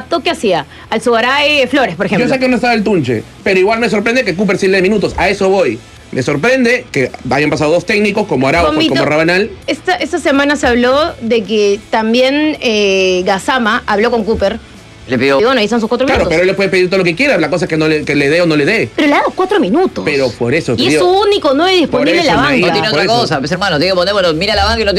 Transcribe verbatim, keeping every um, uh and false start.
Pato, ¿qué hacía? Alzugaray Flores, por ejemplo. Yo sé que no estaba el Tunche, pero igual me sorprende que Cooper sí le dé minutos. A eso voy. Me sorprende que hayan pasado dos técnicos como Araujo y como Rabanal. Esta, esta semana se habló de que también eh, Gassama habló con Cooper. Le pidió. Y bueno, ahí están sus cuatro Claro, minutos. pero él le puede pedir todo lo que quiera. La cosa es que, no le, que le dé o no le dé. Pero le ha dado cuatro minutos. Pero por eso te Y es digo, su único nueve disponible en la eso, banca. Nair, No tiene por otra eso. cosa, pues hermano, tiene que poner, bueno, mira la banca y no